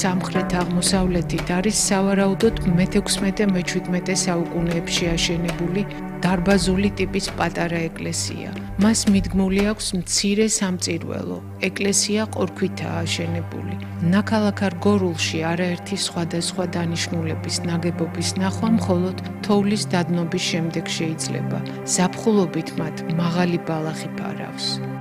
სამხრეთ-აღმოსავლეთით არის სავარაუდოდ მე-16-მე-17 საუკუნეებში აშენებული დარბაზული ტიპის პატარა ეკლესია. მას მიდგმული აქვს მცირე სამწირველო. ეკლესია ყორქვითაა აშენებული. ნაქალაქარ გორულში არაერთი სხვადასხვა დანიშნულების ნაგებობის ნახვა მხოლოდ თოვლის დადნობის შემდეგ შეიძლება. ზაფხულობით მათ მაღალი ბალახი ფარავს.